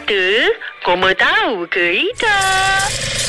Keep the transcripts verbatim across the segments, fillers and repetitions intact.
cerita, koma tahu ke tidak?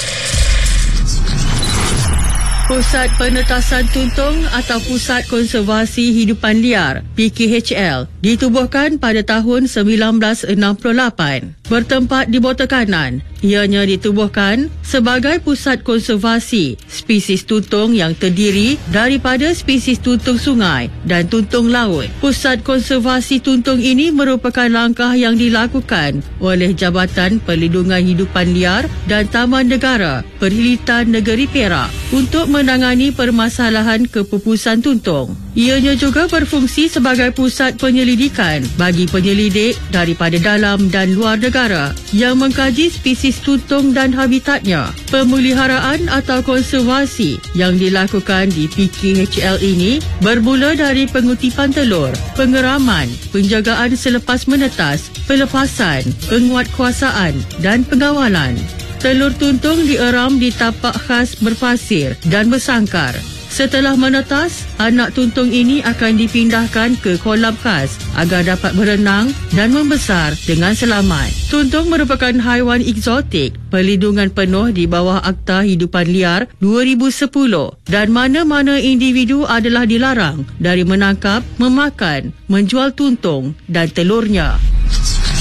Pusat Penetasan Tuntung atau Pusat Konservasi Hidupan Liar P K H L ditubuhkan pada tahun seribu sembilan ratus enam puluh lapan. Bertempat di bawah tekanan, ianya ditubuhkan sebagai pusat konservasi spesies tuntung yang terdiri daripada spesies tuntung sungai dan tuntung laut. Pusat konservasi tuntung ini merupakan langkah yang dilakukan oleh Jabatan Perlindungan Hidupan Liar dan Taman Negara Perhilitan Negeri Perak untuk menangani permasalahan kepupusan tuntung. Ianya juga berfungsi sebagai pusat penyelidikan bagi penyelidik daripada dalam dan luar negara yang mengkaji spesies tuntung dan habitatnya. Pemeliharaan atau konservasi yang dilakukan di P K H L ini bermula dari pengutipan telur, pengeraman, penjagaan selepas menetas, pelepasan, penguatkuasaan dan pengawalan. Telur tuntung dieram di tapak khas berpasir dan bersangkar. Setelah menetas, anak tuntung ini akan dipindahkan ke kolam khas agar dapat berenang dan membesar dengan selamat. Tuntung merupakan haiwan eksotik perlindungan penuh di bawah Akta Hidupan Liar dua ribu sepuluh dan mana-mana individu adalah dilarang dari menangkap, memakan, menjual tuntung dan telurnya.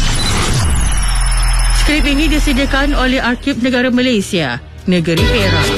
Skrip ini disediakan oleh Arkib Negara Malaysia, Negeri Perak.